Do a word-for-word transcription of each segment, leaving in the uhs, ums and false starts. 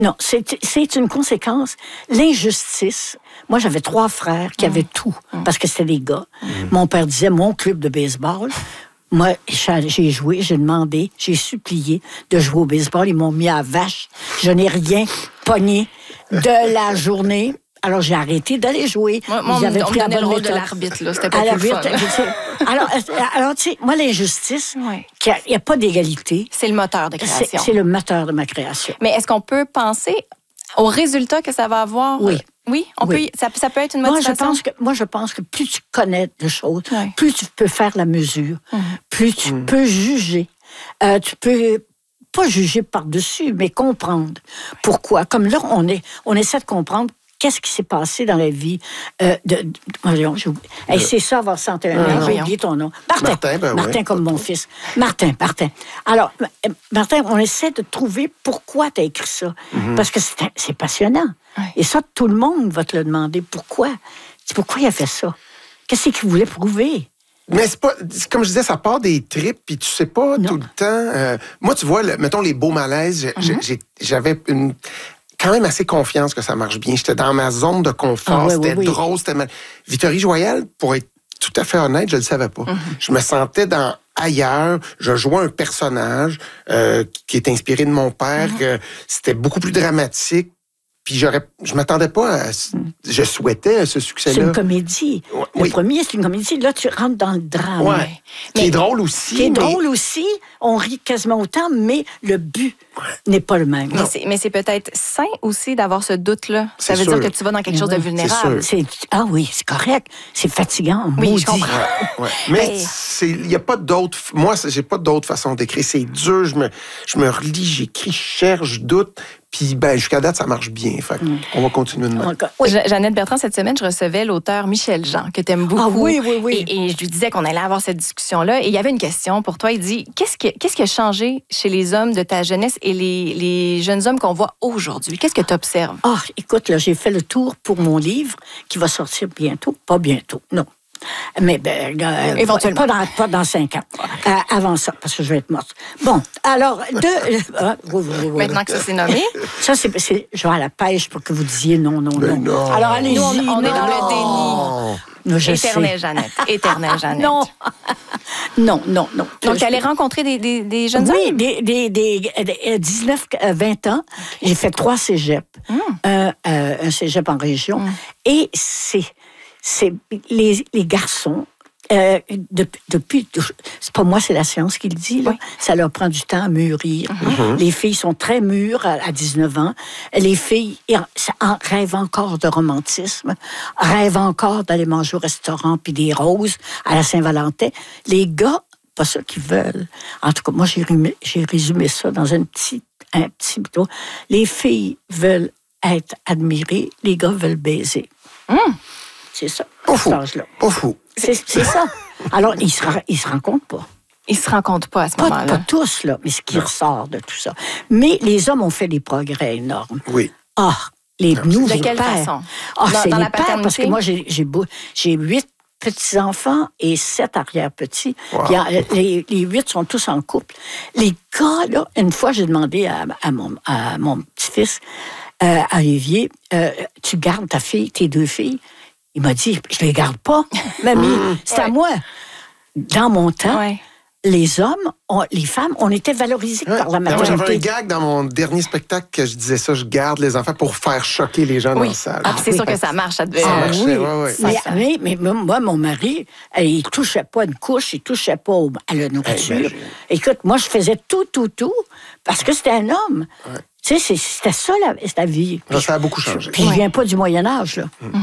Non, c'est, c'est une conséquence. L'injustice. Moi, j'avais trois frères qui mmh. avaient tout, mmh. parce que c'était des gars. Mmh. Mon père disait, mon club de baseball. Moi, j'ai joué, j'ai demandé, j'ai supplié de jouer au baseball. Ils m'ont mis à vache. Je n'ai rien pogné de la journée. Alors, j'ai arrêté d'aller jouer. Moi, moi on me donnait le rôle de l'arbitre, là. C'était pas plus fun. alors, alors tu sais, moi, l'injustice, il ouais. n'y a, a pas d'égalité. C'est le moteur de création. C'est, c'est le moteur de ma création. Mais est-ce qu'on peut penser au résultat que ça va avoir? Oui. Oui, on oui. Peut, ça, ça peut être une motivation? Moi, je pense que, moi, je pense que plus tu connais de choses, ouais. plus tu peux faire la mesure, mmh. plus tu mmh. peux juger. Euh, tu peux pas juger par-dessus, mais comprendre. Pourquoi? Comme là, on, est, on essaie de comprendre qu'est-ce qui s'est passé dans la vie euh, de... de voyons, j'ai oublié. Hey, c'est ça, avoir cent et un ans. J'ai oublié ton nom. Martin. Martin, ben Martin oui. comme mon fils. Martin, Martin. Alors, Martin, on essaie de trouver pourquoi tu as écrit ça. Mm-hmm. Parce que c'est, c'est passionnant. Oui. Et ça, tout le monde va te le demander. Pourquoi? C'est pourquoi il a fait ça? Qu'est-ce qu'il voulait prouver? Mais c'est pas, c'est comme je disais, ça part des tripes, puis tu sais pas non. tout le temps. Euh, moi, tu vois, le, mettons les beaux malaises, j'ai, mm-hmm. j'ai, j'avais une... quand même assez confiance que ça marche bien. J'étais dans ma zone de confort, ah, oui, c'était oui, oui. drôle, c'était mal. Vittorie Joyelle, pour être tout à fait honnête, je le savais pas. Mm-hmm. Je me sentais dans ailleurs, je jouais un personnage euh, qui est inspiré de mon père, mm-hmm. euh, c'était beaucoup plus dramatique. Puis j'aurais, je m'attendais pas à... Je souhaitais ce succès-là. C'est une comédie. Le oui. premier, c'est une comédie. Là, tu rentres dans le drame. Ouais. Mais, qui est drôle aussi. Qui est mais... drôle aussi. On rit quasiment autant, mais le but ouais. n'est pas le même. Mais c'est, mais c'est peut-être sain aussi d'avoir ce doute-là. C'est Ça veut sûr. dire que tu vas dans quelque chose oui. de vulnérable. C'est c'est, ah oui, c'est correct. C'est fatigant. Oui, maudit. je comprends. Ouais, ouais. Mais il n'y a pas d'autre... Moi, j'ai pas d'autre façon d'écrire. C'est dur. Je me, je me relis, j'écris, je cherche, je doute. Puis, ben, jusqu'à date, ça marche bien. Fait mm. on va continuer de même. Oui. Jeannette Bertrand, cette semaine, je recevais l'auteur Michel Jean, que tu aimes beaucoup. Ah oui, oui, oui. Et, et je lui disais qu'on allait avoir cette discussion-là. Et il y avait une question pour toi. Il dit, qu'est-ce qui, qu'est-ce qui a changé chez les hommes de ta jeunesse et les, les jeunes hommes qu'on voit aujourd'hui? Qu'est-ce que tu observes? Ah, oh, écoute, là, j'ai fait le tour pour mon livre qui va sortir bientôt. Pas bientôt, non. Mais ben, euh, éventuellement. Pas dans, pas dans cinq ans. Euh, avant ça, parce que je vais être morte. Bon, alors, de... Euh, oui, oui, oui, maintenant que ça s'est nommé? Ça, c'est, c'est... Je vais à la pêche pour que vous disiez non, non, non. non. Alors, allez-y. Nous, on, on non. est dans le déni. Non, je Éternelle sais. Jeannette. Éternelle Jeannette. Non. non, non, non. Donc, tu allais rencontrer des, des, des jeunes oui, hommes? Oui, des, des, des, des dix-neuf vingt ans. Okay. J'ai fait trois cégeps. Mm. Un, euh, un cégep en région. Mm. Et c'est... C'est les, les garçons, euh, depuis, depuis, c'est pas moi, c'est la science qui le dit, là. Oui. Ça leur prend du temps à mûrir. Mm-hmm. Les filles sont très mûres à, à dix-neuf ans. Les filles en, rêvent encore de romantisme, rêvent encore d'aller manger au restaurant puis des roses à la Saint-Valentin. Les gars, pas ça qu'ils veulent. En tout cas, moi, j'ai résumé, j'ai résumé ça dans un petit, un petit bouton. Les filles veulent être admirées, les gars veulent baiser. Mm. C'est ça. Pas fou. Pas fou. C'est, c'est ça. Alors, ils se, ils se rencontrent pas. Ils se rencontrent pas à ce pas, moment-là. Pas tous, là, mais ce qui non. ressort de tout ça. Mais les hommes ont fait des progrès énormes. Oui. Ah, les non, nouveaux de quelle pères. façon? Ah, dans, c'est dans les la pères, paternité? parce que moi, j'ai, j'ai, j'ai huit petits-enfants et sept arrière-petits. Wow. Puis, les, les huit sont tous en couple. Les gars, là, une fois, j'ai demandé à, à, mon, à mon petit-fils, euh, à Olivier, euh, tu gardes ta fille, tes deux filles? Il m'a dit, je les garde pas, mamie, c'est ouais. à moi. Dans mon temps, ouais. les hommes, on, les femmes, on était valorisés ouais. par la maternité. Moi, j'avais un gag dans mon dernier spectacle que je disais ça, je garde les enfants pour faire choquer les gens oui. dans la salle. Ah, c'est oui. sûr que ça marche. Ça devait... Ça ah, marchait, oui. ouais, ouais. Mais, mais, mais, mais moi, mon mari, il touchait pas une couche, il touchait pas au, à la nourriture. Hey, écoute, moi, je faisais tout, tout, tout, parce que c'était un homme. Ouais. Tu sais, c'était ça la, la vie. Puis, ça a beaucoup changé. Puis, ouais. je viens pas du Moyen-Âge, là. Mm.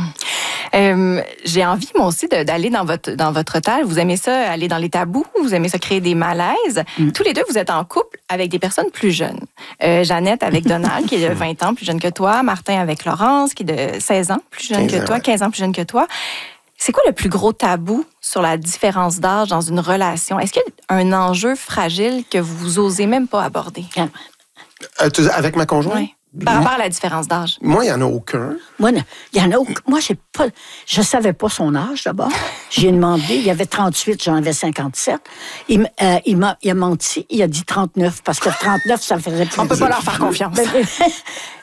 Euh, j'ai envie, moi aussi, de, d'aller dans votre, dans votre terre. Vous aimez ça, aller dans les tabous, vous aimez ça, créer des malaises. Mm. Tous les deux, vous êtes en couple avec des personnes plus jeunes. Euh, Jeannette avec Donald, qui est de vingt ans plus jeune que toi. Martin avec Laurence, qui est de seize ans plus jeune que toi, ouais. quinze ans plus jeune que toi. C'est quoi le plus gros tabou sur la différence d'âge dans une relation? Est-ce qu'il y a un enjeu fragile que vous osez même pas aborder? Euh, avec ma conjointe? Oui. Par rapport à la différence d'âge. Moi, il n'y en a aucun. Moi, il y en a aucun. Moi, j'ai pas. Je savais pas son âge d'abord. J'ai demandé. Il y avait trente-huit, j'en avais cinquante-sept. Il, euh, il m'a, il a menti. Il a dit trente-neuf parce que trente-neuf, ça faisait plus. On peut pas leur faire confiance.